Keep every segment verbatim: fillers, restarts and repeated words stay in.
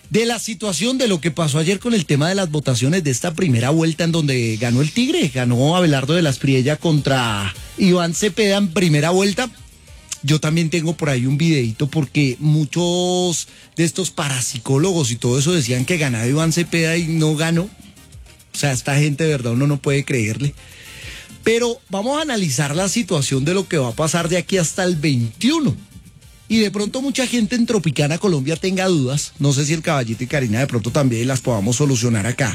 de la situación de lo que pasó ayer con el tema de las votaciones de esta primera vuelta en donde ganó el Tigre, ganó Abelardo de la Espriella contra Iván Cepeda en primera vuelta. Yo también tengo por ahí un videito porque muchos de estos parapsicólogos y todo eso decían que ganaba Iván Cepeda y no ganó. O sea, esta gente de verdad uno no puede creerle. Pero vamos a analizar la situación de lo que va a pasar de aquí hasta el veintiuno. Y de pronto mucha gente en Tropicana Colombia tenga dudas, no sé si el Caballito y Karina de pronto también las podamos solucionar acá,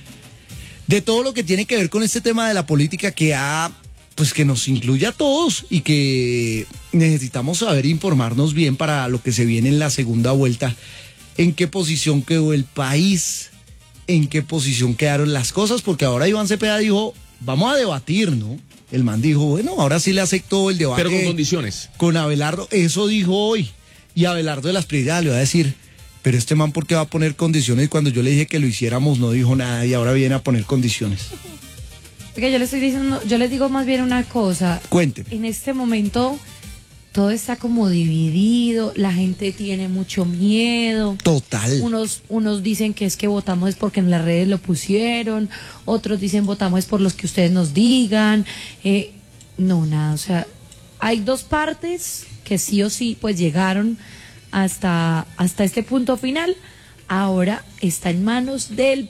de todo lo que tiene que ver con este tema de la política que ha, pues que nos incluye a todos y que necesitamos saber informarnos bien para lo que se viene en la segunda vuelta, en qué posición quedó el país, en qué posición quedaron las cosas, porque ahora Iván Cepeda dijo, vamos a debatir, ¿no? El man dijo, bueno, ahora sí le aceptó el debate. Pero con condiciones. Con Abelardo, eso dijo hoy. Y Abelardo de las Espriella le va a decir, pero este man, ¿por qué va a poner condiciones? Cuando yo le dije que lo hiciéramos, no dijo nada y ahora viene a poner condiciones. Porque yo le estoy diciendo, yo les digo más bien una cosa. Cuénteme. En este momento todo está como dividido, la gente tiene mucho miedo. Total. Unos, unos dicen que es que votamos es porque en las redes lo pusieron, otros dicen votamos es por los que ustedes nos digan. Eh, no, nada, o sea, hay dos partes que sí o sí pues llegaron hasta, hasta este punto final. Ahora está en manos del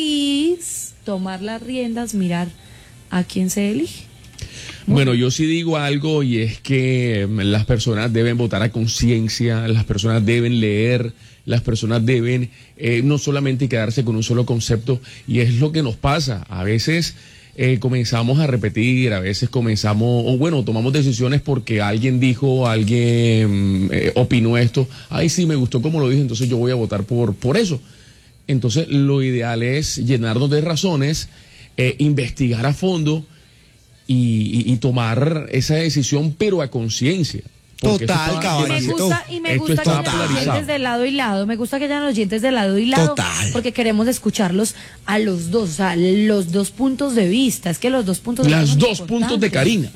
país tomar las riendas, mirar a quién se elige. Bueno, yo sí digo algo y es que las personas deben votar a conciencia, las personas deben leer, las personas deben eh, no solamente quedarse con un solo concepto, y es lo que nos pasa. A veces eh, comenzamos a repetir, a veces comenzamos, o bueno, tomamos decisiones porque alguien dijo, alguien eh, opinó esto, ay sí, me gustó como lo dijo, entonces yo voy a votar por, por eso. Entonces lo ideal es llenarnos de razones, eh, investigar a fondo, Y, y, y tomar esa decisión, pero a conciencia. Total, caballito. Y me gusta, y me gusta que hayan los oyentes de lado y lado. Me gusta que hayan los oyentes de lado y lado. Total. Porque queremos escucharlos a los dos, o sea, los dos puntos de vista. Es que los dos puntos de vista. Las dos puntos de Karina.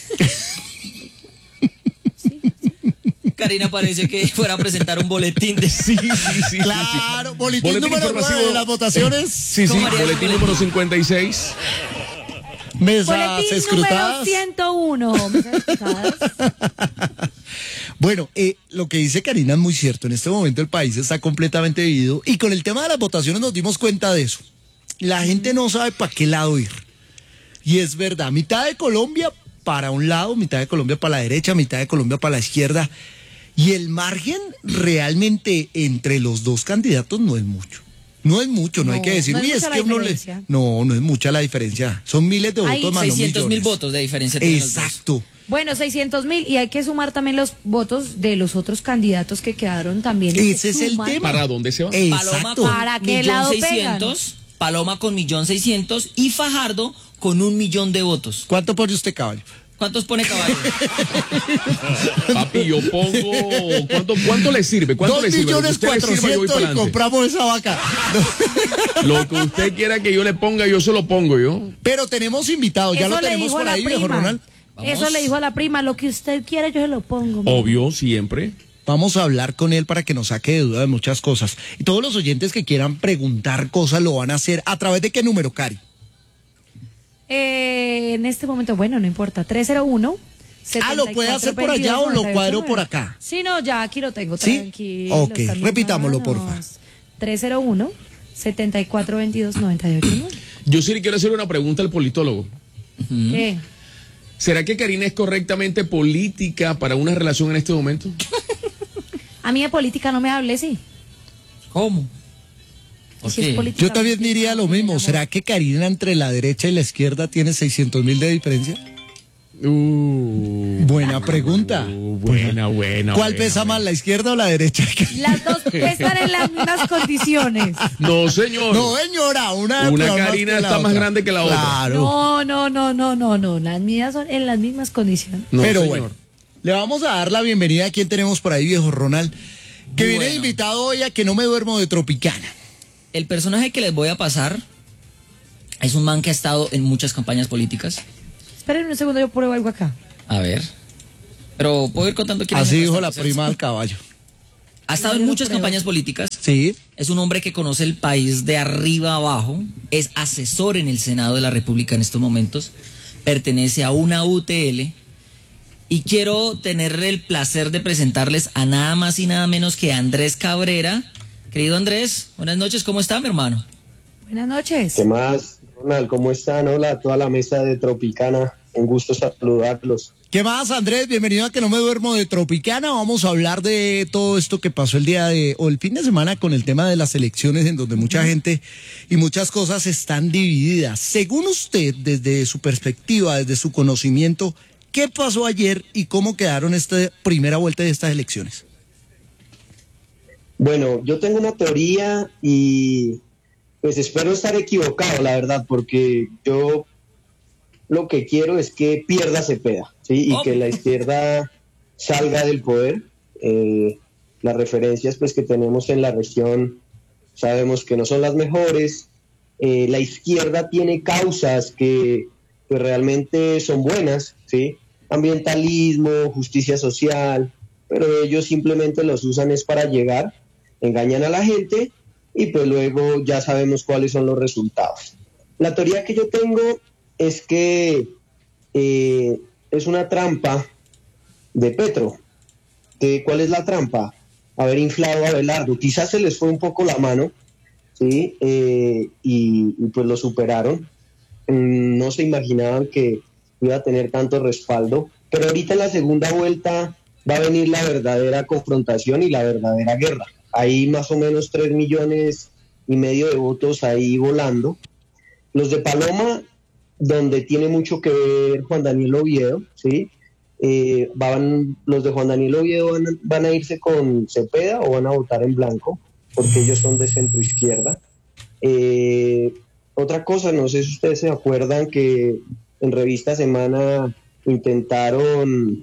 Sí, sí. Karina parece que fuera a presentar un boletín de... Sí, sí, sí. Claro, sí, sí. boletín, boletín número nueve de las votaciones. Sí, sí, boletín, boletín número cincuenta y seis. Mesas Boletín escrutadas. número ciento uno. Mesas escrutadas. Bueno, eh, lo que dice Karina es muy cierto. En este momento el país está completamente dividido y con el tema de las votaciones nos dimos cuenta de eso. La gente no sabe para qué lado ir. Y es verdad, mitad de Colombia para un lado, mitad de Colombia para la derecha, mitad de Colombia para la izquierda. Y el margen realmente entre los dos candidatos no es mucho. No es mucho, no, no hay que decir, no uy, es, es que uno le... No, no es mucha la diferencia. Son miles de Hay votos más. seiscientos mil votos de diferencia. Exacto. Bueno, seiscientos mil, y hay que sumar también los votos de los otros candidatos que quedaron también. Ese es el suman. tema. ¿Para dónde se va? Paloma con ¿Para qué lado seiscientos, Paloma con millón seiscientos y Fajardo con un millón de votos. ¿Cuánto pone usted, caballo? ¿Cuántos pone caballo? Papi, yo pongo... ¿Cuánto, cuánto le sirve? ¿Cuánto Dos le sirve? millones cuatrocientos y compramos esa vaca. Lo que usted quiera que yo le ponga, yo se lo pongo yo. Pero tenemos invitados, ya Eso lo le tenemos dijo por la ahí, viejo prima. Ronald. Eso Vamos. le dijo a la prima, lo que usted quiera yo se lo pongo. Obvio, siempre. Vamos a hablar con él para que nos saque de duda de muchas cosas. Y todos los oyentes que quieran preguntar cosas lo van a hacer. ¿A través de qué número, Cari? Eh, en este momento, bueno, no importa, tres cero uno. Ah, ¿lo puede hacer por allá o lo cuadro por acá? Sí, no, ya aquí lo tengo, ¿Sí? tranquilo. Ok, repitámoslo, porfa. tres cero uno, setenta y cuatro veintidós, noventa y ocho. Yo sí le quiero hacer una pregunta al politólogo. ¿Qué? ¿Será que Karina es correctamente política para una relación en este momento? A mí de política no me hable, sí. ¿Cómo? ¿Y si es Ok. política, Yo también diría lo mismo. amor? ¿Será que Karina entre la derecha y la izquierda tiene seiscientos mil de diferencia? Uh, Buena pregunta. uh, buena, buena. ¿Cuál buena, pesa buena. más, la izquierda o la derecha? Las dos están en las mismas condiciones. No, señor. No, señora, una, Una más Karina que la está más otra. grande que la otra. Claro. No, no, no, no, no, no. Las mías son en las mismas condiciones. No, Pero señor. bueno, le vamos a dar la bienvenida a quien tenemos por ahí, viejo Ronald, que Muy viene bueno. invitado hoy a Que No Me Duermo de Tropicana. El personaje que les voy a pasar es un man que ha estado en muchas campañas políticas. Esperen un segundo, yo pruebo algo acá. A ver. Pero puedo ir contando quién Así es. dijo la prima del caballo. Ha estado en muchas campañas políticas. Sí. Es un hombre que conoce el país de arriba a abajo. Es asesor en el Senado de la República en estos momentos. Pertenece a una U T L. Y quiero tener el placer de presentarles a nada más y nada menos que a Andrés Cabrera. Querido Andrés, buenas noches. ¿Cómo está, mi hermano? Buenas noches. ¿Qué más, Ronald? ¿Cómo están? Hola a toda la mesa de Tropicana. Un gusto saludarlos. ¿Qué más, Andrés? Bienvenido a Que No Me Duermo de Tropicana. Vamos a hablar de todo esto que pasó el día de, o el fin de semana con el tema de las elecciones, en donde mucha gente y muchas cosas están divididas. Según usted, desde su perspectiva, desde su conocimiento, ¿qué pasó ayer y cómo quedaron esta primera vuelta de estas elecciones? Bueno, yo tengo una teoría y pues espero estar equivocado, la verdad, porque yo lo que quiero es que pierda Cepeda, ¿sí? Y que la izquierda salga del poder. Eh, las referencias pues que tenemos en la región sabemos que no son las mejores. Eh, la izquierda tiene causas que pues, realmente son buenas, ¿sí? Ambientalismo, justicia social, pero ellos simplemente los usan es para llegar, engañan a la gente y pues luego ya sabemos cuáles son los resultados. La teoría que yo tengo es que eh, es una trampa de Petro. Eh, ¿Cuál es la trampa? Haber inflado a Abelardo. Quizás se les fue un poco la mano, ¿sí? Eh, y, y pues lo superaron. Mm, no se imaginaban que iba a tener tanto respaldo, pero ahorita en la segunda vuelta va a venir la verdadera confrontación y la verdadera guerra. Hay más o menos tres millones y medio de votos ahí volando. Los de Paloma, donde tiene mucho que ver Juan Daniel Oviedo, ¿sí? Eh, van, los de Juan Daniel Oviedo van, van a irse con Cepeda o van a votar en blanco, porque ellos son de centro izquierda. Eh, otra cosa, no sé si ustedes se acuerdan que en Revista Semana intentaron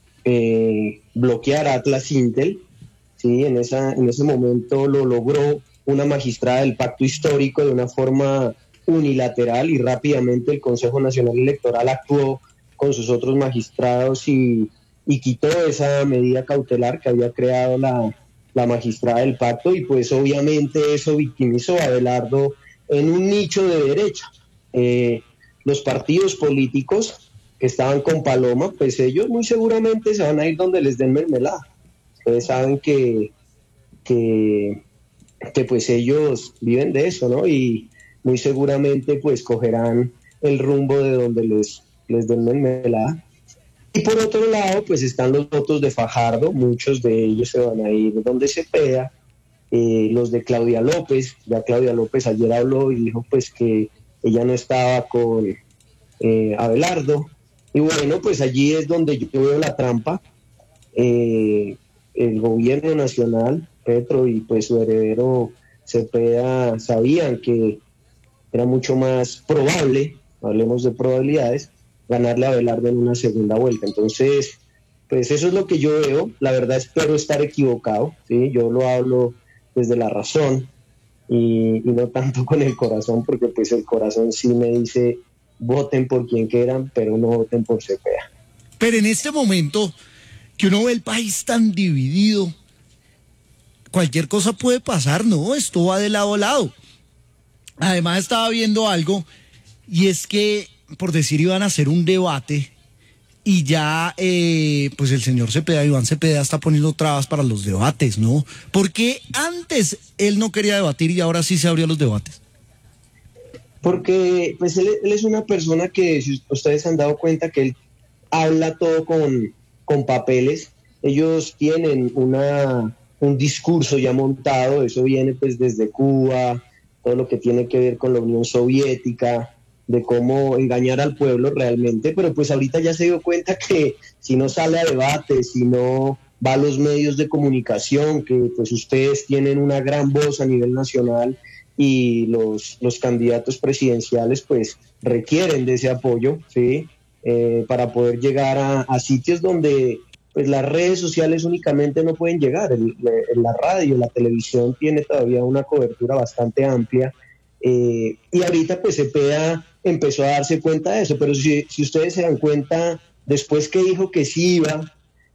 eh, bloquear a Atlas Intel, ¿sí? En, esa, en ese momento lo logró una magistrada del Pacto Histórico de una forma unilateral y rápidamente el Consejo Nacional Electoral actuó con sus otros magistrados y, y quitó esa medida cautelar que había creado la, la magistrada del pacto y pues obviamente eso victimizó a Abelardo en un nicho de derecha. Eh, los partidos políticos que estaban con Paloma, pues ellos muy seguramente se van a ir donde les den mermelada. Ustedes saben que, que, que pues ellos viven de eso, ¿no? Y muy seguramente pues cogerán el rumbo de donde les, les den mermelada. Y por otro lado pues están los votos de Fajardo, muchos de ellos se van a ir donde Cepeda, eh, los de Claudia López, ya Claudia López ayer habló y dijo pues que ella no estaba con eh, Abelardo, y bueno pues allí es donde yo veo la trampa. Eh, el gobierno nacional, Petro y pues su heredero Cepeda sabían que era mucho más probable, hablemos de probabilidades, ganarle a Abelardo en una segunda vuelta. Entonces, pues eso es lo que yo veo. La verdad espero estar equivocado, ¿sí? Yo lo hablo desde la razón y, y no tanto con el corazón, porque pues el corazón sí me dice voten por quien quieran, pero no voten por Cepeda. Pero en este momento que uno ve el país tan dividido, cualquier cosa puede pasar, ¿no? Esto va de lado a lado. Además estaba viendo algo y es que, por decir, iban a hacer un debate y ya eh, pues el señor Cepeda, Iván Cepeda, está poniendo trabas para los debates, ¿no? Porque antes él no quería debatir y ahora sí se abrió los debates. Porque pues él, él es una persona que, si ustedes se han dado cuenta, que él habla todo con, con papeles. Ellos tienen una, un discurso ya montado, eso viene pues desde Cuba, todo lo que tiene que ver con la Unión Soviética, de cómo engañar al pueblo realmente, pero pues ahorita ya se dio cuenta que si no sale a debate, si no va a los medios de comunicación, que pues ustedes tienen una gran voz a nivel nacional y los, los candidatos presidenciales pues requieren de ese apoyo, ¿sí? Eh, para poder llegar a, a sitios donde pues las redes sociales únicamente no pueden llegar. El, el, la radio, la televisión tiene todavía una cobertura bastante amplia, eh, y ahorita pues Cepeda empezó a darse cuenta de eso, pero si, si ustedes se dan cuenta, después que dijo que sí iba,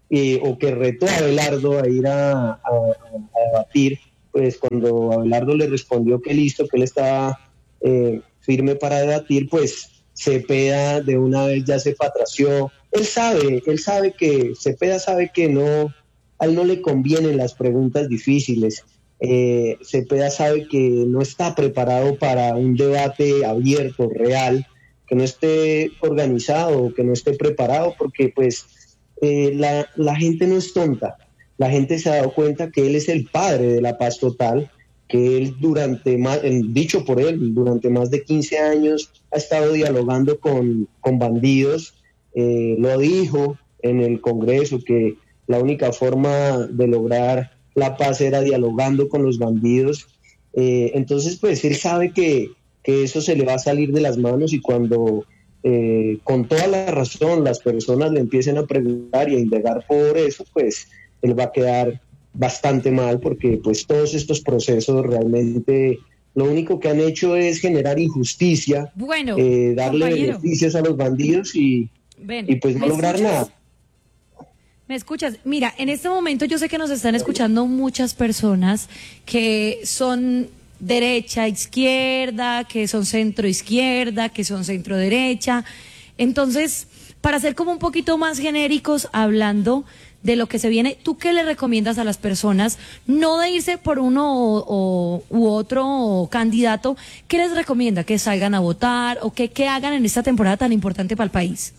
eh, o que retó a Abelardo a ir a, a, a debatir, pues cuando Abelardo le respondió que listo, que él estaba eh, firme para debatir, pues Cepeda de una vez ya se patració. Él sabe, él sabe que, Cepeda sabe que no, a él no le convienen las preguntas difíciles. Eh, Cepeda sabe que no está preparado para un debate abierto, real, que no esté organizado, que no esté preparado, porque pues eh, la, la gente no es tonta. La gente se ha dado cuenta que él es el padre de la paz total, que él durante más, dicho por él, durante más de quince años ha estado dialogando con, con bandidos, eh, lo dijo en el Congreso que la única forma de lograr la paz era dialogando con los bandidos, eh, entonces pues él sabe que, que eso se le va a salir de las manos y cuando eh, con toda la razón las personas le empiecen a preguntar y a indagar por eso, pues él va a quedar bastante mal porque pues todos estos procesos realmente lo único que han hecho es generar injusticia, bueno, eh, darle compañero. beneficios a los bandidos y, Ven, y pues no ¿me lograr escuchas? nada. ¿Me escuchas? Mira, en este momento yo sé que nos están escuchando muchas personas que son derecha, izquierda, que son centro izquierda, que son centro derecha. Entonces, para ser como un poquito más genéricos, hablando de lo que se viene, ¿tú qué le recomiendas a las personas? No de irse por uno o, o, u otro candidato, ¿qué les recomienda? ¿Que salgan a votar o que, que hagan en esta temporada tan importante para el país?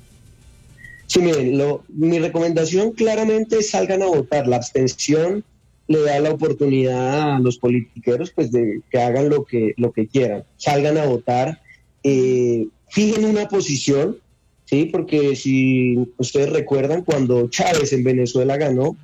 Sí, miren, lo, mi recomendación claramente es salgan a votar. La abstención le da la oportunidad a los politiqueros pues de que hagan lo que, lo que quieran. Salgan a votar, eh, fijen una posición, ¿sí? Porque si ustedes recuerdan, cuando Chávez en Venezuela ganó,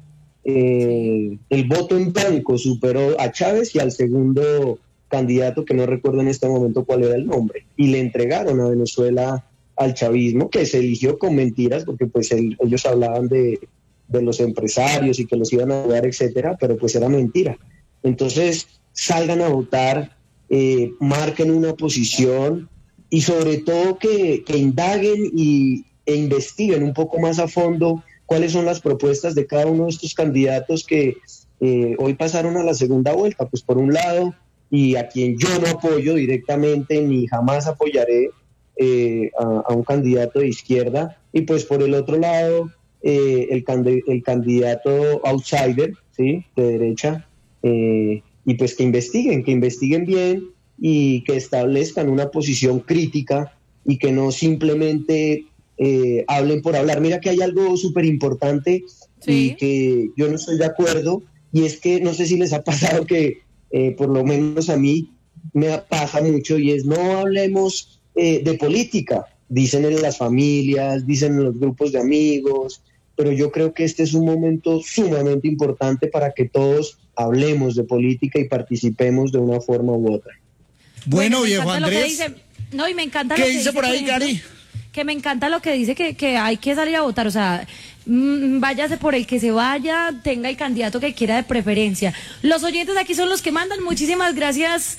eh, el voto en blanco superó a Chávez y al segundo candidato, que no recuerdo en este momento cuál era el nombre, y le entregaron a Venezuela al chavismo, que se eligió con mentiras, porque pues el, ellos hablaban de, de los empresarios y que los iban a ayudar, etcétera, pero pues era mentira. Entonces, salgan a votar, eh, marquen una posición y sobre todo que, que indaguen y, e investiguen un poco más a fondo cuáles son las propuestas de cada uno de estos candidatos que eh, hoy pasaron a la segunda vuelta. Pues por un lado, y a quien yo no apoyo directamente ni jamás apoyaré, Eh, a, a un candidato de izquierda, y pues por el otro lado eh, el, candi- el candidato outsider, ¿sí? De derecha, eh, y pues que investiguen, que investiguen bien y que establezcan una posición crítica y que no simplemente eh, hablen por hablar. Mira que hay algo súper importante Sí. y que yo no estoy de acuerdo, y es que no sé si les ha pasado que eh, por lo menos a mí me pasa mucho, y es no hablemos Eh, de política, dicen en las familias, dicen en los grupos de amigos, pero yo creo que este es un momento sumamente importante para que todos hablemos de política y participemos de una forma u otra. Bueno, me viejo encanta lo que Andrés, dice- no, y me encanta ¿qué lo que dice por ahí, ejemplo, Cari? Que me encanta lo que dice que, que hay que salir a votar, o sea, mm, váyase por el que se vaya, tenga el candidato que quiera de preferencia. Los oyentes aquí son los que mandan. Muchísimas gracias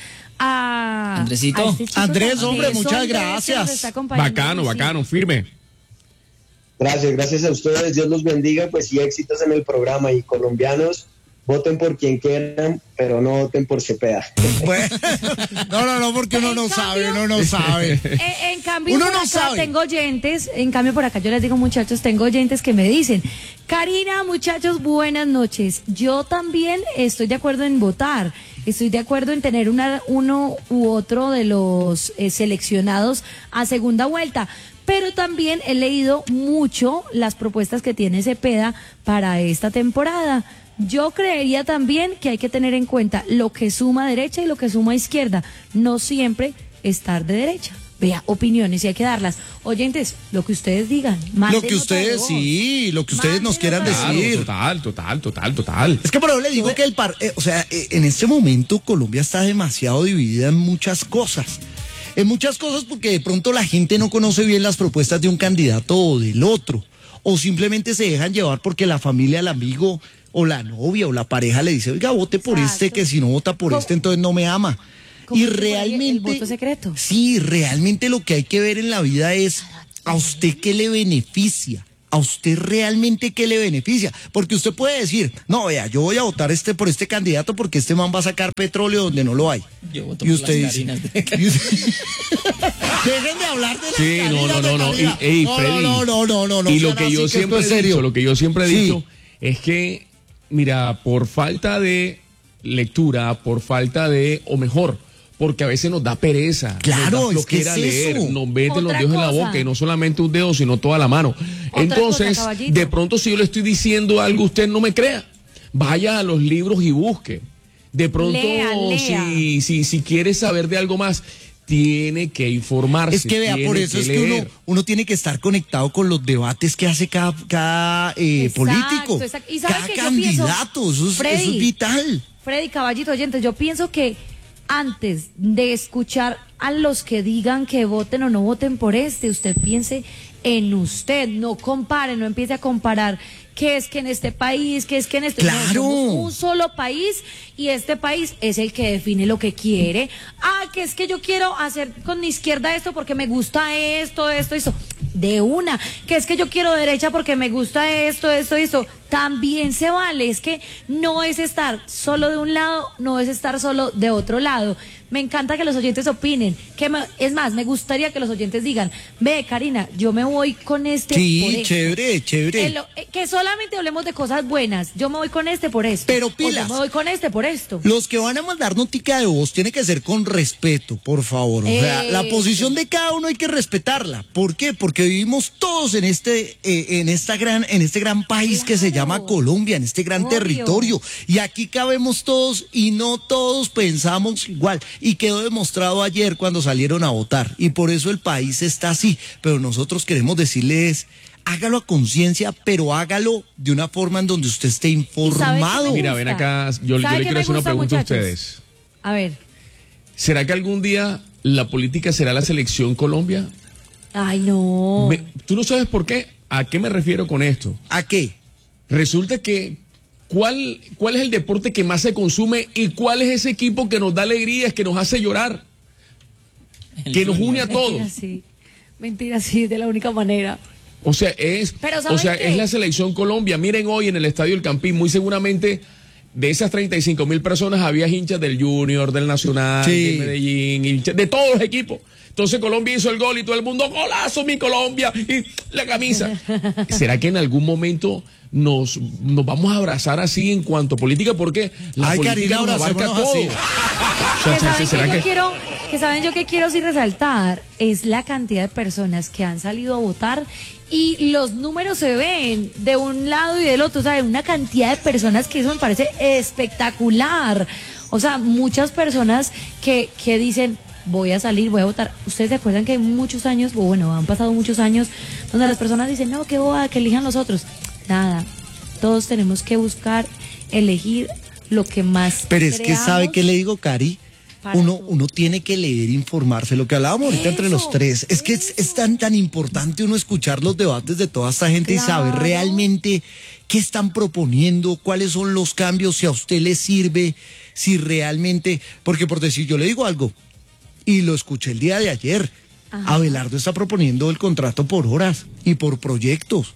a Andresito. a este chico Andrés, tan- hombre, Andrés, muchas hombre, gracias. que nos está acompañando. Bacano, Sí. bacano, firme. Gracias, gracias a ustedes, Dios los bendiga, pues y éxitos en el programa, y colombianos, voten por quien quieran, pero no voten por Cepeda. Bueno, no, no, no, porque uno En no cambio- sabe, uno no sabe. Eh, en cambio, Uno por no acá sabe. tengo oyentes, en cambio por acá yo les digo, muchachos, tengo oyentes que me dicen, Karina, muchachos, buenas noches. Yo también estoy de acuerdo en votar, estoy de acuerdo en tener una, uno u otro de los eh, seleccionados a segunda vuelta, pero también he leído mucho las propuestas que tiene Cepeda para esta temporada. Yo creería también que hay que tener en cuenta lo que suma derecha y lo que suma izquierda, no siempre estar de derecha. Vea, opiniones y hay que darlas. Oyentes, lo que ustedes digan. Lo manden que nota de ustedes, voz. sí, lo que ustedes nos Manden quieran nota de Claro, decir. total, total, total, total. Es que por eso le digo que el par, eh, o sea, eh, en este momento Colombia está demasiado dividida en muchas cosas. En muchas cosas porque de pronto la gente no conoce bien las propuestas de un candidato o del otro. O simplemente se dejan llevar porque la familia, el amigo o la novia o la pareja le dice, oiga, vote por Exacto. este, que si no vota por ¿Cómo? este, entonces no me ama. Como Y dicen por ahí, realmente... el voto secreto. Sí, realmente lo que hay que ver en la vida es a usted qué le beneficia. ¿a usted realmente qué le beneficia? Porque usted puede decir, no, vea, yo voy a votar este por este candidato porque este man va a sacar petróleo donde no lo hay. Yo voto Y por usted las dice, harinas de- y usted- dejen de hablar de las Sí, no, no, harinas de no, no. calidad. Y, ey, no, Freddy, no, no, no, no, no, y sean lo que así, yo esto siempre es he serio. dicho, lo que yo siempre he Sí. dicho es que, mira, por falta de lectura, por falta de, o mejor, porque a veces nos da pereza. Claro, nos da es que flojera es leer, eso. nos meten los Otra dedos en la cosa. boca y no solamente un dedo, sino toda la mano. Entonces, cosa, caballito. de pronto si yo le estoy diciendo algo, usted no me crea. Vaya a los libros y busque. De pronto, Lea, lea. si, si, si quiere saber de algo más, tiene que informarse. Es que vea, por tiene eso es que leer. uno, uno tiene que estar conectado con los debates que hace cada, cada eh, Exacto, político, exacto. ¿Y sabe cada qué yo pienso? candidato, eso es, Freddy, eso es vital. Freddy, caballito oyentes, yo pienso que antes de escuchar a los que digan que voten o no voten por este, usted piense en usted, no compare, no empiece a comparar que es que en este país, que es que en este... Claro. No, somos un solo país y este país es el que define lo que quiere. Ah, que es que yo quiero hacer con mi izquierda esto porque me gusta esto, esto, esto. De una. Que es que yo quiero derecha porque me gusta esto, esto, esto. También se vale. Es que no es estar solo de un lado, no es estar solo de otro lado. Me encanta que los oyentes opinen. Que me- es más, me gustaría que los oyentes digan, ve, Karina, yo me voy con este por Sí, esto. chévere, chévere. En lo- eh, que solamente hablemos de cosas buenas. Yo me voy con este por esto. Pero O yo pilas. me voy con este por esto. Los que van a mandar notica de voz tiene que ser con respeto, por favor. O sea, Eh, la posición de cada uno hay que respetarla. ¿Por qué? Porque vivimos todos en este, eh, en esta gran, en este gran país que se Claro. llama Colombia, en este gran Obvio. territorio. Y aquí cabemos todos y no todos pensamos igual. Y quedó demostrado ayer cuando salieron a votar. Y por eso el país está así. Pero nosotros queremos decirles, hágalo a conciencia, pero hágalo de una forma en donde usted esté qué informado. me Mira, gusta? ven acá, yo, yo ¿Sabe le qué quiero me hacer una gusta, pregunta muchachos? a ustedes. A ver. ¿Será que algún día la política será la selección Colombia? Ay, no. Me- ¿Tú no sabes por qué? ¿A qué me refiero con esto? ¿A qué? Resulta que, ¿cuál, ¿cuál es el deporte que más se consume y cuál es ese equipo que nos da alegrías, que nos hace llorar, El que nos Junior. une a todos? Mentira, sí. Mentira, sí, de la única manera. O sea, es, Pero ¿saben o sea, qué? es la selección Colombia. Miren hoy en el Estadio El Campín, muy seguramente de esas treinta y cinco mil personas había hinchas del Junior, del Nacional, Sí. de Medellín, hinchas de todos los equipos. Entonces Colombia hizo el gol y todo el mundo, golazo mi Colombia, y la camisa. ¿Será que en algún momento nos, nos vamos a abrazar así en cuanto a política? Porque la Ay, política Karina, nos abarca abracémonos todo. así. O sea, Que saben, ¿será que yo que- quiero, que saben yo que quiero sí resaltar es la cantidad de personas que han salido a votar y los números se ven de un lado y del otro, o sea, una cantidad de personas que eso me parece espectacular. O sea, muchas personas que, que dicen, voy a salir, voy a votar. Ustedes se acuerdan que hay muchos años, o bueno, han pasado muchos años donde las personas dicen, no, qué boda, que elijan los otros. Nada, todos tenemos que buscar, elegir lo que más Pero es que sabe creamos. qué le digo, Cari. Para Uno, todo. uno tiene que leer, informarse, lo que hablábamos ahorita entre los Eso, tres. Es que es, es tan, tan importante uno escuchar los debates de toda esta gente y saber Claro. realmente qué están proponiendo, cuáles son los cambios, si a usted le sirve, si realmente. Porque por decir, yo le digo algo, y lo escuché el día de ayer. Ajá. Abelardo está proponiendo el contrato por horas y por proyectos.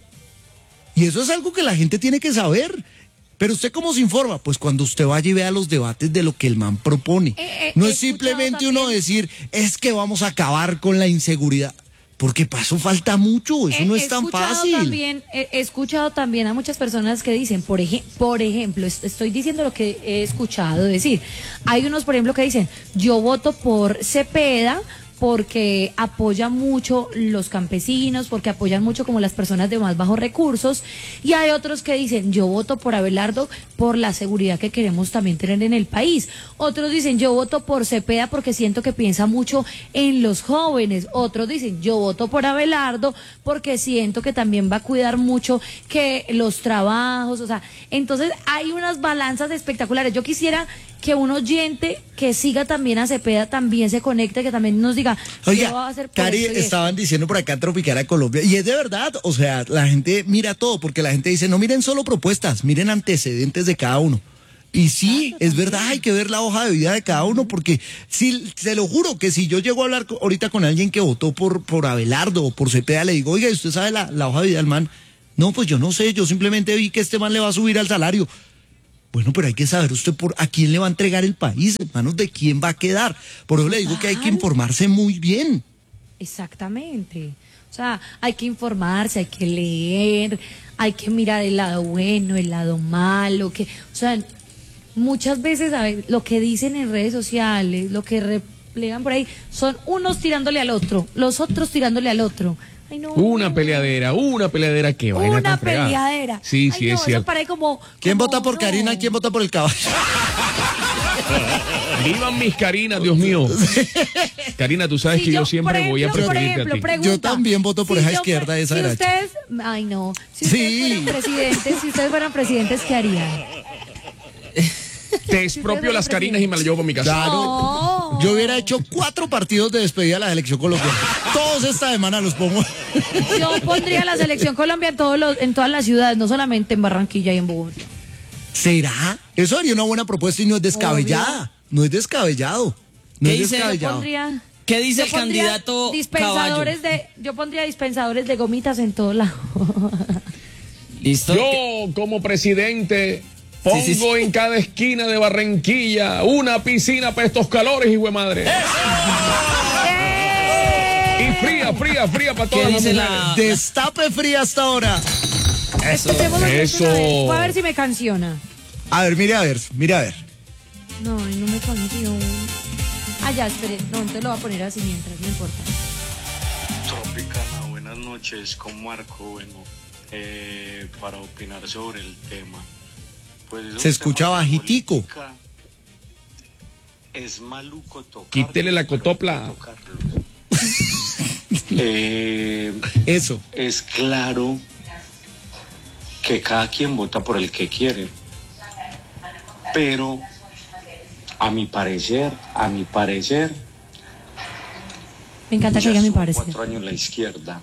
Y eso es algo que la gente tiene que saber. Pero usted cómo se informa, pues cuando usted vaya y vea los debates de lo que el man propone. Eh, eh, no he es simplemente escuchado uno también- decir, es que vamos a acabar con la inseguridad. Porque para eso falta mucho, eso He- no he es tan escuchado fácil. También, he, he escuchado también a muchas personas que dicen, por, eje- por ejemplo, est- estoy diciendo lo que he escuchado decir. Hay unos, por ejemplo, que dicen, yo voto por Cepeda porque apoya mucho los campesinos, porque apoyan mucho como las personas de más bajos recursos, y hay otros que dicen, yo voto por Abelardo por la seguridad que queremos también tener en el país. Otros dicen, yo voto por Cepeda porque siento que piensa mucho en los jóvenes. Otros dicen, yo voto por Abelardo porque siento que también va a cuidar mucho que los trabajos, o sea, entonces hay unas balanzas espectaculares. Yo quisiera que un oyente que siga también a Cepeda también se conecte, que también nos diga, ¿qué va a Oiga, hacer por Cari, esto y esto? estaban diciendo por acá Tropical a Colombia, y es de verdad, o sea, la gente mira todo, porque la gente dice, no miren solo propuestas, miren antecedentes de cada uno. Y sí, es verdad, hay que ver la hoja de vida de cada uno, porque si, se lo juro que si yo llego a hablar co- ahorita con alguien que votó por, por Abelardo o por Cepeda, le digo, oiga, ¿y usted sabe la, la hoja de vida del man? No, pues yo no sé, yo simplemente vi que este man le va a subir al salario. Bueno, pero hay que saber usted por a quién le va a entregar el país, en manos de quién va a quedar. Por eso le digo que hay que informarse muy bien. Exactamente. O sea, hay que informarse, hay que leer, hay que mirar el lado bueno, el lado malo, que, o sea, muchas veces a ver, lo que dicen en redes sociales, lo que replegan por ahí, son unos tirándole al otro, los otros tirándole al otro. Ay, no. Una peleadera, una peleadera que vaina Una tan fregada. peleadera. Sí, Ay, sí, no, es eso cierto. para ahí como, ¿Quién como, vota por no. Karina y quién vota por el caballo? Vivan mis Karinas, Dios mío. Karina, tú sabes Si que yo, yo, siempre por voy a ejemplo, por preferirte ejemplo, a ti. pregunta, Yo también voto por esa yo izquierda, fue- esa si derecha. ustedes, ay no, si Sí. ustedes fueran presidentes, si ustedes fueran presidentes, ¿qué harían? Te expropio las Karinas y me las llevo para mi casa. Claro. No. Yo hubiera hecho cuatro partidos de despedida de la selección colombiana. Todos esta semana los pongo. Yo pondría la selección Colombia en todos los, en todas las ciudades, no solamente en Barranquilla y en Bogotá. ¿Será? Eso sería una buena propuesta y no es descabellada. No es descabellado. No ¿Qué es dice? Yo descabellado. pondría, ¿Qué dice yo el pondría candidato dispensadores Caballo? de, yo pondría dispensadores de gomitas en todos lados. ¿Listo? Yo, como presidente, pongo Sí, sí, sí. en cada esquina de Barranquilla una piscina para estos calores, hijo de madre. Y fría, fría, fría para ¿Qué todas las dice mujeres. la- Destape fría hasta ahora. Escuchemos la Eso. canción, a ver. Voy a ver si me canciona. A ver, mire a ver, mire a ver. No, ay, no me canciona. Ah, ya, espere. No, entonces lo voy a poner así mientras, no importa. Tropicana, buenas noches, con Marco, bueno, eh, para opinar sobre el tema. Pues es un Se escucha tema de bajitico. política. Es maluco tocar. Quítele la cotopla. eh, Eso. es claro que cada quien vota por el que quiere, pero a mi parecer, a mi parecer, Me encanta que ya ella me estuvo parece. cuatro años en la izquierda.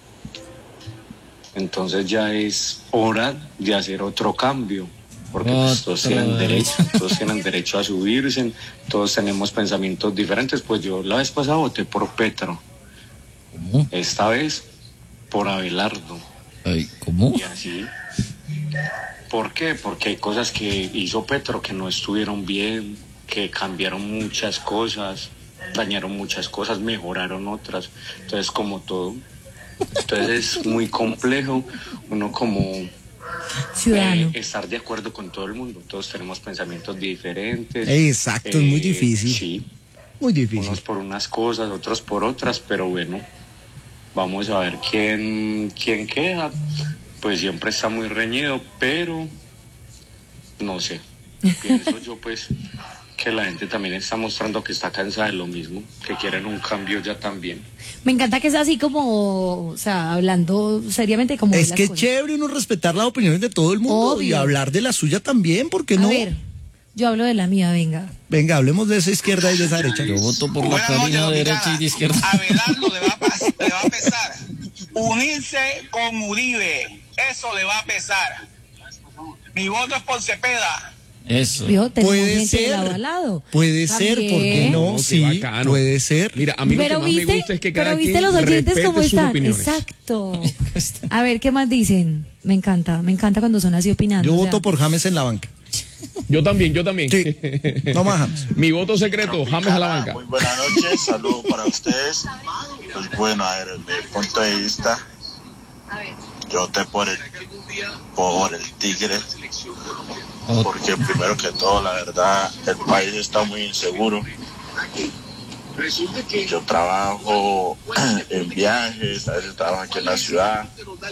Entonces ya es hora de hacer otro cambio, porque pues, todos Otra tienen vez. derecho, todos tienen derecho a subirse, todos tenemos pensamientos diferentes. Pues yo la vez pasada voté por Petro, ¿Cómo? esta vez por Abelardo, Ay, ¿cómo? y así. ¿Por qué? Porque hay cosas que hizo Petro que no estuvieron bien, que cambiaron muchas cosas, dañaron muchas cosas, mejoraron otras. Entonces, como todo, entonces es muy complejo uno como Ciudadano. eh, estar de acuerdo con todo el mundo. Todos tenemos pensamientos diferentes. Exacto, es muy Eh, difícil. Sí, Muy difícil. unos por unas cosas, otros por otras, pero bueno, vamos a ver quién, quién queda. Pues siempre está muy reñido, pero no sé. Pienso yo pues que la gente también está mostrando que está cansada de lo mismo, que quieren un cambio ya también. Me encanta que sea así como, o sea, hablando seriamente como de Es las que es cosas. chévere uno respetar las opiniones de todo el mundo Obvio. y hablar de la suya también, ¿por qué A no? ver, yo hablo de la mía, venga. Venga, hablemos de esa izquierda y de esa derecha. Yo voto por la Buenas noches, Karina de derecha Tropicana. y de izquierda. A Abelardo le va a, pas- le va a pesar. Unirse con Uribe, eso le va a pesar. Mi voto es por Cepeda. Eso. Vio, tenemos Puede gente ser. lado a lado. Puede ser, ¿por qué También. no? qué Sí, bacano. puede ser. Mira, a mí lo que Pero más me viste, gusta es que cada pero viste quien los oyentes respete cómo sus están. opiniones. Exacto. A ver, ¿qué más dicen? Me encanta, me encanta cuando son así opinando. Yo o sea. voto por James en la banca. Yo también, yo también. Sí. No más James. Mi voto secreto, James a la banca. Muy buenas noches, saludos para ustedes. Pues bueno, a ver, desde mi punto de vista, yo voté por el, por el Tigre, porque primero que todo, la verdad, el país está muy inseguro. Yo trabajo en viajes, a veces trabajo aquí en la ciudad.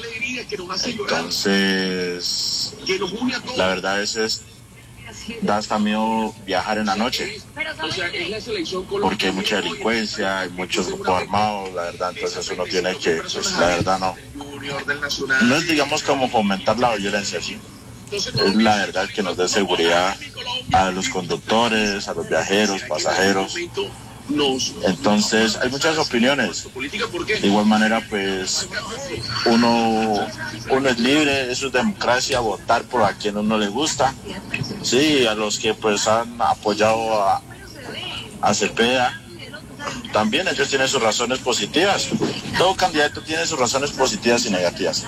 Entonces, la verdad, a veces da hasta miedo viajar en la noche, porque hay mucha delincuencia, hay muchos grupos armados, la verdad, entonces uno tiene que, pues la verdad no, no es digamos como fomentar la violencia, sí, es la verdad que nos dé seguridad a los conductores, a los viajeros, pasajeros. Entonces hay muchas opiniones, de igual manera pues uno, uno es libre, eso es democracia, votar por a quien uno le gusta, sí, a los que pues han apoyado a, a Cepeda, también ellos tienen sus razones positivas, todo candidato tiene sus razones positivas y negativas,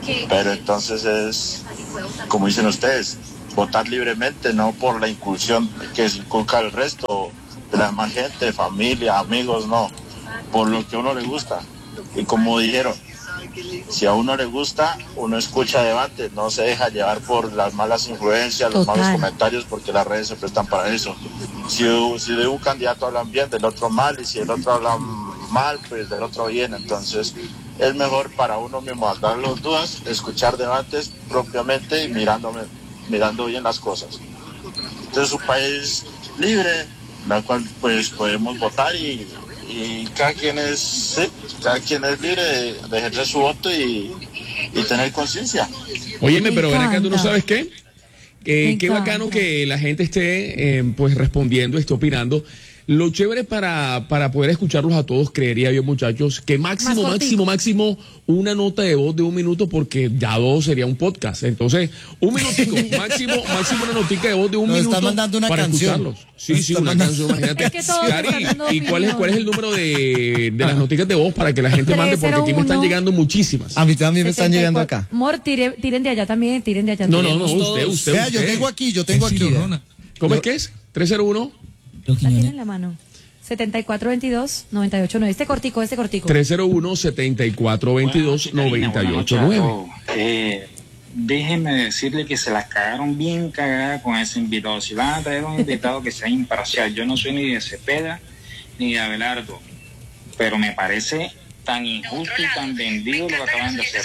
Pero entonces es, como dicen ustedes, votar libremente, no por la incursión que se inculca el resto de la demás gente, familia, amigos, no, por lo que a uno le gusta. Y como dijeron, si a uno le gusta, uno escucha debate, no se deja llevar por las malas influencias, los Total. malos comentarios, porque las redes se prestan para eso. Si, si de un candidato hablan bien, del otro mal, y si el otro habla mal, pues del otro bien. Entonces es mejor para uno mismo dar las dudas, escuchar debates propiamente y mirándome, mirando bien las cosas. Entonces es un país libre, en el cual pues podemos votar y y cada quien es sí, cada quien es libre de, de ejercer su voto y, y tener conciencia. Óyeme, Me pero ven acá, ¿tú no encanta. sabes qué? Eh, Me qué bacano encanta. que la gente esté eh, pues respondiendo, esté opinando. Lo chévere para, para poder escucharlos a todos, creería yo, muchachos, que máximo, Más máximo, máximo una nota de voz de un minuto, porque ya dos sería un podcast. Entonces, un minutico, máximo, máximo una notica de voz de un Nos minuto está mandando una para canción. escucharlos. Sí, Nos sí, está una mandando- canción, imagínate. Es que todos Cari, están dando ¿y cuál es, cuál es el opinión. número de, de las noticas de voz para que la gente mande? Porque aquí me están trescientos uno. llegando muchísimas. A mí también me están llegando setenta y cuatro. acá. Mor, tire- tiren de allá también, tiren de allá. No, no, también. no, Tenemos usted, todos. usted, Vea, yo usted. tengo aquí, yo tengo aquí. vea. ¿Cómo es que es? tres cero uno. La tienen en la mano. setenta y cuatro veintidós noventa y ocho nueve. Este cortico, este cortico. tres cero uno, setenta y cuatro veintidós, noventa y ocho nueve. Eh, déjeme decirle que se las cagaron bien cagadas con ese invitado. Si van a traer un invitado que sea imparcial, yo no soy ni de Cepeda ni de Abelardo, pero me parece tan injusto y tan vendido lo que acaban de hacer.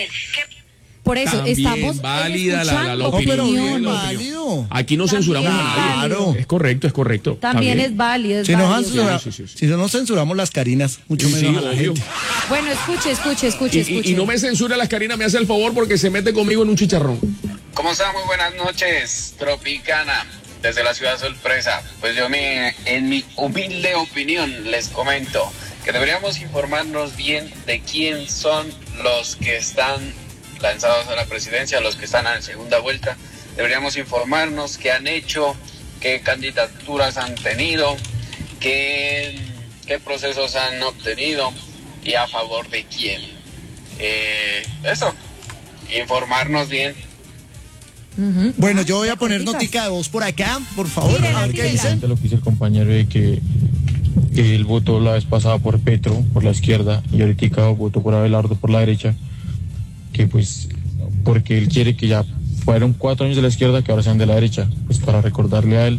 Por eso, También estamos válida la, la, la escuchando opinión. pero bien opiniones. válido. Aquí no censuramos a nadie. Claro. Es correcto, es correcto. Está También bien. es válido. Es Si nos válido. censura- Sí, sí, sí. si no censuramos las carinas, mucho Sí, menos a la obvio. gente. Bueno, escuche, escuche, Y, escuche, y- escuche. y no me censura las Karina, me hace el favor porque se mete conmigo en un chicharrón. ¿Cómo están? Muy buenas noches, Tropicana, desde la ciudad sorpresa. Pues yo, me, en mi humilde opinión, les comento que deberíamos informarnos bien de quién son los que están lanzados a la presidencia, los que están en segunda vuelta. Deberíamos informarnos qué han hecho, qué candidaturas han tenido, qué, qué procesos han obtenido y a favor de quién. Eh, eso, informarnos bien. Ujú. Bueno, yo voy a poner Corticas. notica de voz por acá, por favor, Tírela, a ver qué tírela. dicen. Lo que dice el compañero de que él votó la vez pasada por Petro, por la izquierda, y ahorita votó por Abelardo, por la derecha, que pues, porque él quiere que ya fueron cuatro años de la izquierda, que ahora sean de la derecha, pues para recordarle a él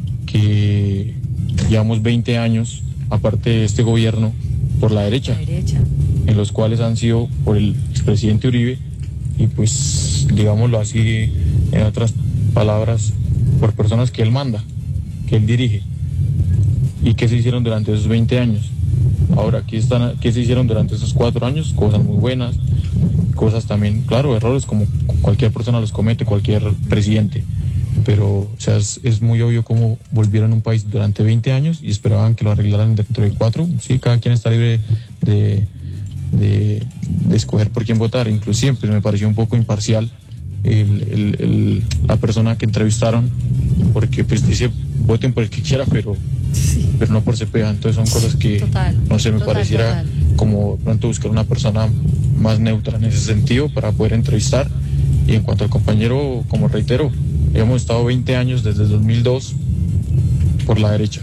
que llevamos veinte años, aparte de este gobierno, por la derecha, La derecha. en los cuales han sido por el expresidente Uribe y pues digámoslo así, en otras palabras, por personas que él manda, que él dirige. ¿Y qué se hicieron durante esos veinte años? Ahora, ¿qué, están, qué se hicieron durante esos cuatro años? Cosas muy buenas, cosas también, claro, errores como cualquier persona los comete, cualquier presidente. Pero, o sea, es, es muy obvio cómo volvieron a un país durante veinte años y esperaban que lo arreglaran dentro de cuatro. Sí, cada quien está libre de, de, de escoger por quién votar. Inclusive, pues me pareció un poco imparcial el, el, el, la persona que entrevistaron, porque pues dice, voten por el que quiera, pero, pero no por Cepeda. Entonces son cosas que, Total, no sé, me total, pareciera total. como pronto buscar una persona más neutra en ese sentido para poder entrevistar. Y en cuanto al compañero, como reitero, hemos estado veinte años desde el dos mil dos por la derecha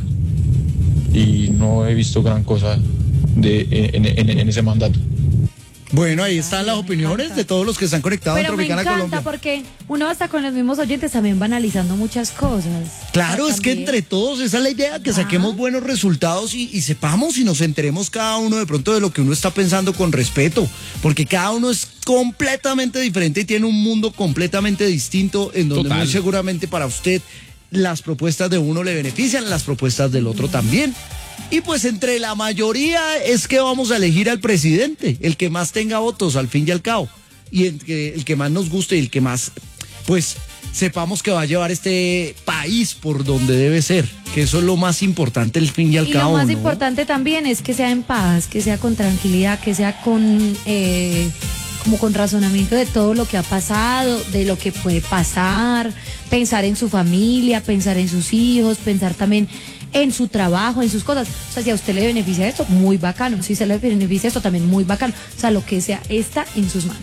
y no he visto gran cosa de, en, en, en ese mandato. Bueno, ahí están las me opiniones encanta. de todos los que están conectados en Pero me Tropicana encanta Colombia. porque uno hasta con los mismos oyentes también va analizando muchas cosas. Claro, O sea, es que también- entre todos, esa es la idea, que saquemos buenos resultados y, y sepamos y nos enteremos cada uno de pronto de lo que uno está pensando con respeto, porque cada uno es completamente diferente y tiene un mundo completamente distinto en donde Total. muy seguramente para usted las propuestas de uno le benefician, las propuestas del otro también. Y pues entre la mayoría es que vamos a elegir al presidente, el que más tenga votos al fin y al cabo, y el que, el que más nos guste y el que más, pues, sepamos que va a llevar este país por donde debe ser, que eso es lo más importante al fin y al Y cabo. lo más ¿no? importante también es que sea en paz, que sea con tranquilidad, que sea con eh, como con razonamiento de todo lo que ha pasado, de lo que puede pasar, pensar en su familia, pensar en sus hijos, pensar también en su trabajo, en sus cosas. O sea, si a usted le beneficia esto, muy bacano. Si se le beneficia esto, también muy bacano. O sea, lo que sea, está en sus manos.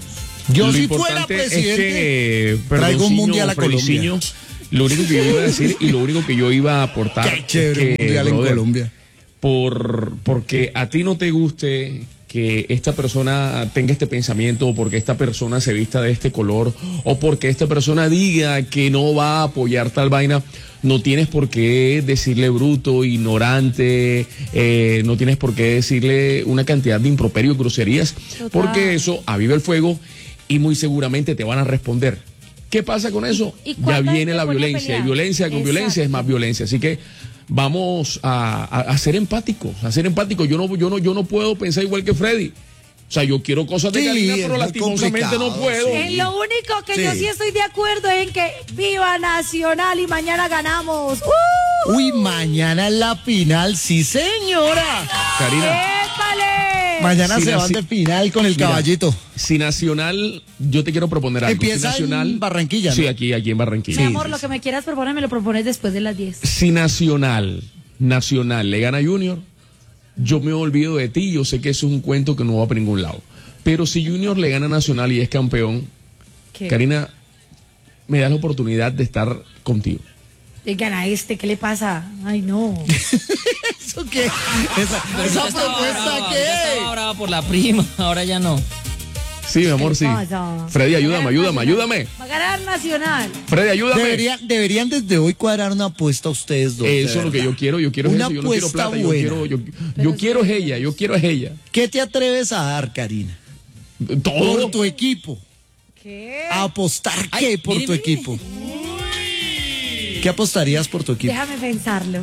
Yo Lo si fuera importante es presidente, que, traigo un Perdonciño, mundial a Colombia. Feliciño, lo único que yo iba a decir y lo único que yo iba a aportar Qué chévere es que, mundial en brother, Colombia. por porque a ti no te guste que esta persona tenga este pensamiento, o porque esta persona se vista de este color, o porque esta persona diga que no va a apoyar tal vaina, no tienes por qué decirle bruto, ignorante, eh, no tienes por qué decirle una cantidad de improperios, groserías, Total. porque eso aviva el fuego y muy seguramente te van a responder. ¿Qué pasa con eso? ¿Y Ya cuándo viene te la pone a violencia, y pelear? violencia con violencia es Exacto. más violencia, así que vamos a, a, a ser empáticos, a ser empáticos. Yo no, yo no, yo no puedo pensar igual que Freddy. O sea, yo quiero cosas de Sí, Karina, es pero muy lastimosamente no complicado, puedo. sí. En lo único que Sí. yo sí estoy de acuerdo es en que viva Nacional y mañana ganamos. ¡Uh! Uy, mañana es la final, sí señora. Karina, ¡Épale! Mañana Sí, se la- van de final con el mira, caballito. si Nacional, yo te quiero proponer algo. Empieza si Nacional, en Barranquilla, Sí, ¿no? aquí, aquí en Barranquilla. Mi amor, lo que me quieras proponer me lo propones después de las diez. Si Nacional, Nacional le gana a Junior, yo me olvido de ti. Yo sé que eso es un cuento que no va para ningún lado. Pero si Junior le gana a Nacional y es campeón, ¿Qué? Karina, me das la oportunidad de estar contigo. Gana este, ¿qué le pasa? Ay, no. ¿Eso qué? Esa, esa propuesta qué. Estaba brava por la prima, ahora ya no. Sí, mi amor, sí. pasa? Freddy, ayúdame, ayúdame, Nacional. ayúdame. Va a ganar Nacional. Freddy, ayúdame. Deberían, deberían desde hoy cuadrar una apuesta a ustedes dos. de Eso es lo que verdad. yo quiero, yo quiero Una eso, yo no quiero apuesta plata, yo buena. quiero, yo, Pero yo quiero es sí. ella, yo quiero es ella. ¿Qué te atreves a dar, Karina? Todo. Por tu equipo. ¿Qué? ¿A apostar qué Ay, por mire, tu mire. equipo? ¿Qué apostarías por tu equipo? Déjame pensarlo.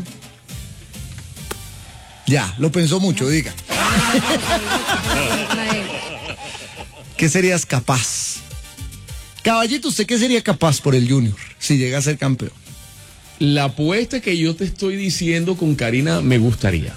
Ya, lo pensó mucho, diga. ¿Qué serías capaz? Caballito, ¿usted qué sería capaz por el Junior si llega a ser campeón? La apuesta que yo te estoy diciendo con Karina me gustaría.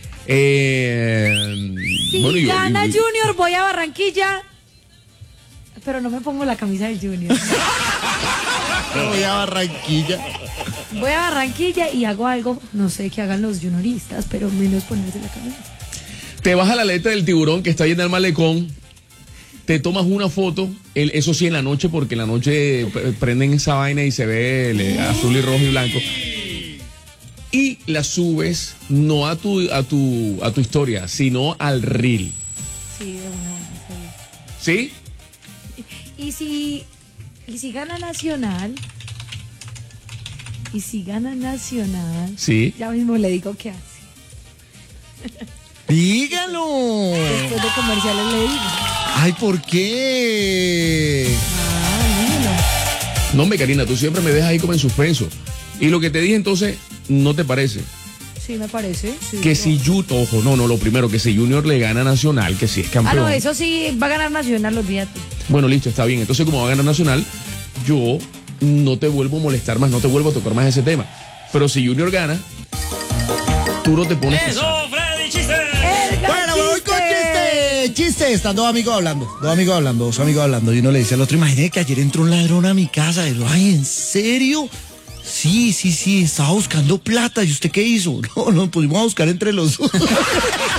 Eh, Si bueno, yo- gana yo- Junior, voy a Barranquilla. Pero no me pongo la camisa del Junior. Voy a Barranquilla. Voy a Barranquilla y hago algo, no sé qué hagan los junioristas, pero menos ponerse la camisa. Te vas a la aleta del tiburón que está ahí en el malecón, te tomas una foto, el- eso sí en la noche, porque en la noche p- prenden esa vaina y se ve el, eh, azul y rojo y blanco. Y la subes no a tu, a tu, a tu historia, sino al reel. Sí, de una, ¿Sí? sí. Y si, y si gana Nacional, y si gana Nacional, Sí. ya mismo le digo qué hace. Dígalo. Después de comerciales le digo. Ay, ¿por qué? Ah, dímelo. No, me Karina, tú siempre me dejas ahí como en suspenso. Y lo que te dije entonces, ¿no te parece? Sí, me parece. Sí, Que si Junior, ojo, no, no, lo primero, que si Junior le gana a Nacional, que si es Ah, campeón. no, eso sí, va a ganar Nacional, olvídate. Bueno, listo, está bien. Entonces, como va a ganar Nacional, yo no te vuelvo a molestar más, no te vuelvo a tocar más ese tema. Pero si Junior gana, tú no te pones. ¡Eso, Freddy, chiste! Bueno, me voy con chiste. Chiste, están dos amigos hablando. Dos amigos hablando, dos amigos hablando. Y uno le dice al otro, imagínate que ayer entró un ladrón a mi casa. Y yo, ay, ¿en serio? Sí, sí, sí, estaba buscando plata. ¿Y usted qué hizo? No, nos pusimos a buscar entre los dos.